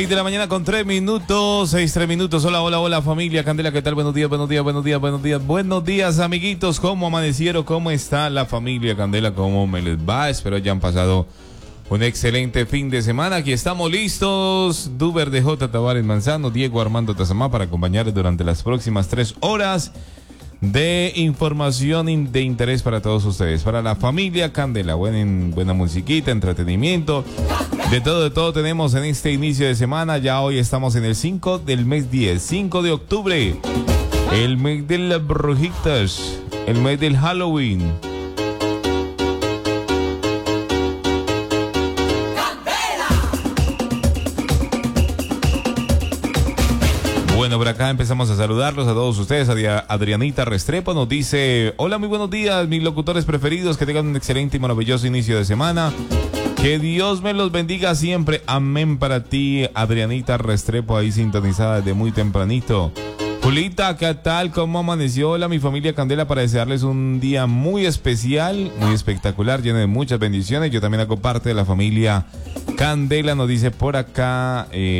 De la mañana con 3 minutos, 3 minutos. Hola, hola, hola familia Candela, ¿qué tal? Buenos días, buenos días, buenos días, buenos días. Buenos días, amiguitos, ¿cómo amanecieron? ¿Cómo está la familia Candela? ¿Cómo me les va? Espero hayan pasado un excelente fin de semana. Aquí estamos listos. Duber de J. Tavares Manzano, Diego Armando Tazamá para acompañarles durante las próximas 3 horas de información de interés para todos ustedes, para la familia Candela. Buena musiquita, entretenimiento, de todo tenemos en este inicio de semana. Ya hoy estamos en el 5 del mes 10, 5 de octubre, el mes de las brujitas, el mes del Halloween. Bueno, por acá empezamos a saludarlos a todos ustedes. Adrianita Restrepo nos dice: hola, muy buenos días, mis locutores preferidos, que tengan un excelente y maravilloso inicio de semana. Que Dios me los bendiga siempre. Amén para ti, Adrianita Restrepo, ahí sintonizada desde muy tempranito. Julita, ¿qué tal? ¿Cómo amaneció? Hola, mi familia Candela, para desearles un día muy especial, muy espectacular, lleno de muchas bendiciones. Yo también hago parte de la familia Candela, nos dice por acá